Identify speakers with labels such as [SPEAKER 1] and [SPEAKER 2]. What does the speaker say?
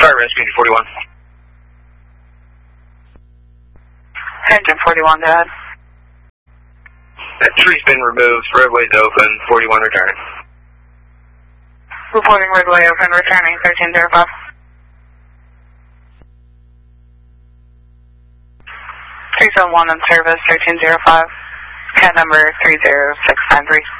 [SPEAKER 1] Fire rescue, engine 41.
[SPEAKER 2] Engine 41, go ahead.
[SPEAKER 1] That tree's been removed, roadway's open, 41 returning.
[SPEAKER 2] Reporting roadway open, returning 1305. 371 in service, 1305. Cat number 30693.